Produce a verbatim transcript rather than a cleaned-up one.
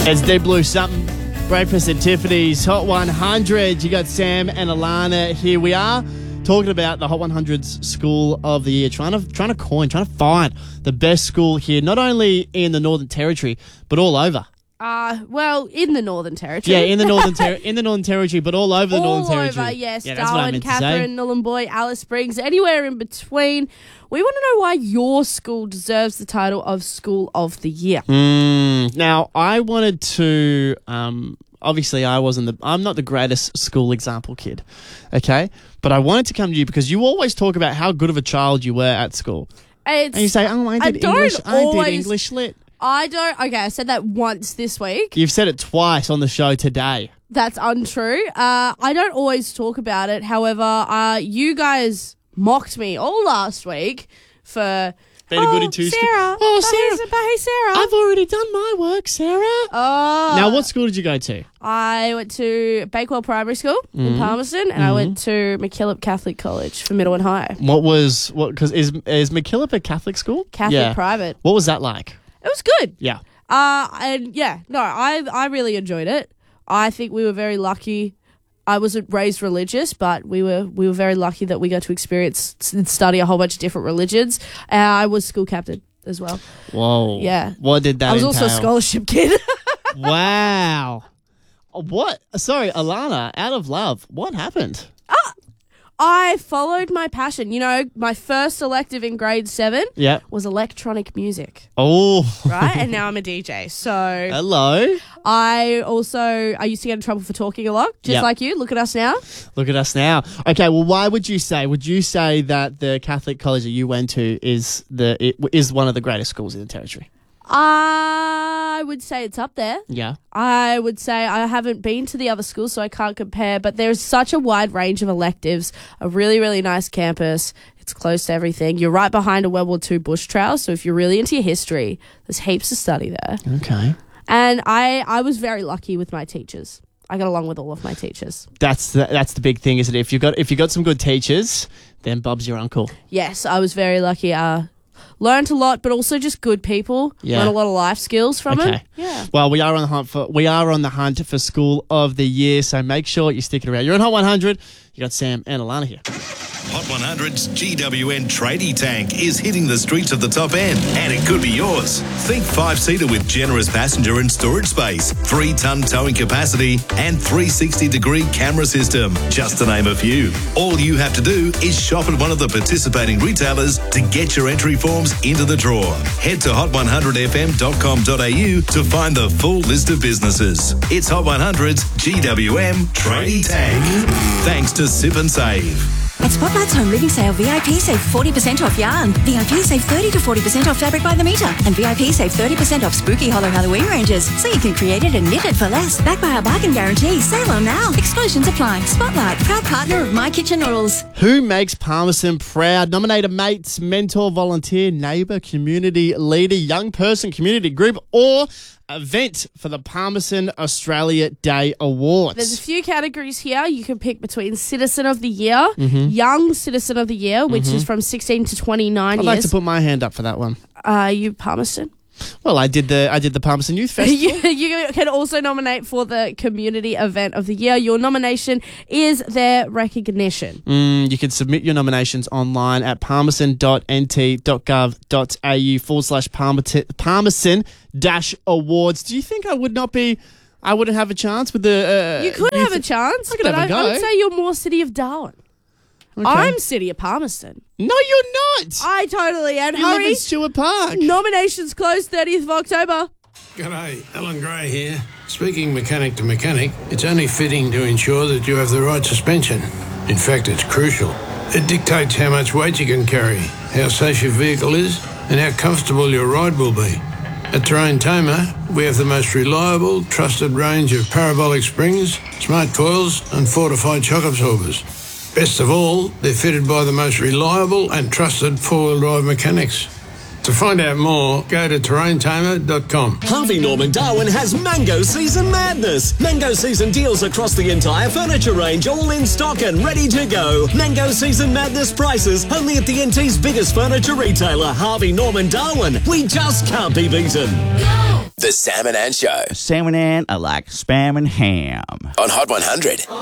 It's Deep Blue something. Breakfast at Tiffany's Hot one hundred. You got Sam and Alana. Here we are talking about the Hot one hundred's School of the Year. Trying to trying to coin, trying to find the best school here, not only in the Northern Territory, but all over. Uh, well, in the Northern Territory. Yeah, in the Northern Ter- in the Northern Territory, but all over the all Northern Territory. All over, yes. Yeah, that's what I Darwin, meant to Catherine, Nhulunbuy, Alice Springs, anywhere in between. We want to know why your school deserves the title of School of the Year. Mm, now, I wanted to... Um, obviously, I wasn't the... I'm not the greatest school example kid, okay? But I wanted to come to you because you always talk about how good of a child you were at school. It's, and you say, oh, I did I don't English. always, I did English lit. I don't... Okay, I said that once this week. You've said it twice on the show today. That's untrue. Uh, I don't always talk about it. However, uh, you guys mocked me all last week for... Being a oh, goody two-step. Sarah. Oh, Sarah. Sarah. But hey, Sarah. I've already done my work, Sarah. Oh. Now, what school did you go to? I went to Bakewell Primary School Mm-hmm. in Palmerston, and mm-hmm. I went to MacKillop Catholic College for middle and high. What was... what? Because is, is MacKillop a Catholic school? Catholic yeah. private. What was that like? It was good. Yeah. Uh, and yeah, no, I I really enjoyed it. I think we were very lucky. I wasn't raised religious, but we were we were very lucky that we got to experience and study a whole bunch of different religions. Uh, I was school captain as well. Whoa. Yeah. What did that I was entail? also a scholarship kid. Wow. What? Sorry, Alana, out of love, what happened? Ah, I followed my passion. You know, my first elective in grade seven Yeah. was electronic music. Oh. Right? And now I'm a D J. So Hello. I also, I used to get in trouble for talking a lot, just Yep. like you. Look at us now. Look at us now. Okay, well, why would you say, would you say that the Catholic college that you went to is the it, is one of the greatest schools in the Territory? I would say it's up there. Yeah. I would say I haven't been to the other schools, so I can't compare, but there's such a wide range of electives, a really, really nice campus. It's close to everything. You're right behind a World War Two bush trail, so if you're really into your history, there's heaps to study there. Okay. And I, I was very lucky with my teachers. I got along with all of my teachers. That's the, that's the big thing, isn't it? If you got if you got some good teachers, then Bob's your uncle. Yes, I was very lucky. Uh, learned a lot, but also just good people. Yeah. Learned a lot of life skills from Okay. it. Yeah. Well, we are on the hunt for we are on the hunt for School of the Year, so make sure you stick it around. You're on Hot one hundred. You got Sam and Alana here. Hot one hundred's G W N tradie tank is hitting the streets of the top end, and it could be yours. Think five-seater with generous passenger and storage space, three-ton towing capacity, and three sixty degree camera system, just to name a few. All you have to do is shop at one of the participating retailers to get your entry forms into the draw. Head to hot one hundred f m dot com dot a u to find the full list of businesses. It's Hot one hundred's G W M tradie tank. Thanks to Sip and Save. At Spotlight's Home Living Sale, V I P save forty percent off yarn. V I P save thirty to forty percent off fabric by the metre. And V I P save thirty percent off spooky hollow Halloween ranges. So you can create it and knit it for less. Backed by our bargain guarantee. Sale on now. Exclusions apply. Spotlight, proud partner of My Kitchen Noodles. Who makes Palmerston proud? Nominate a mate, mentor, volunteer, neighbour, community leader, young person, community group, or event for the Palmerston Australia Day Awards. There's a few categories here. You can pick between Citizen of the Year, Mm-hmm. Young Citizen of the Year, which is from sixteen to twenty-nine I'd years. like to put my hand up for that one. uh, you Palmerston. Well, I did the I did the Palmerston Youth Festival. you, you can also nominate for the Community Event of the Year. Your nomination is their recognition. Mm, you can submit your nominations online at palmerston dot n t dot gov dot a u forward slash Palmerston dash awards. Do you think I would not be, I wouldn't have a chance with the... Uh, You could youth- have a chance, I could but have a I, I go. would say you're more City of Darwin. Okay. I'm City of Palmerston. No, you're not. I totally am. you live Hurry. in Stewart Park. Nominations close thirtieth of October. G'day, Alan Gray here. Speaking mechanic to mechanic, it's only fitting to ensure that you have the right suspension. In fact, it's crucial. It dictates how much weight you can carry, how safe your vehicle is, and how comfortable your ride will be. At Terrain Tamer, we have the most reliable, trusted range of parabolic springs, smart coils, and fortified shock absorbers. Best of all, they're fitted by the most reliable and trusted four-wheel drive mechanics. To find out more, go to terrain tamer dot com. Harvey Norman Darwin has Mango Season Madness. Mango Season deals across the entire furniture range, all in stock and ready to go. Mango Season Madness prices only at the N T's biggest furniture retailer, Harvey Norman Darwin. We just can't be beaten. Go! The Sam and Ann Show Sam and Ann are like spam and ham. on Hot one hundred.